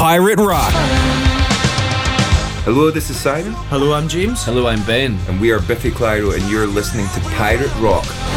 Pirate Rock. Hello, this is Simon. Hello, I'm James. Hello, I'm Ben. And we are Biffy Clyro, and you're listening to Pirate Rock.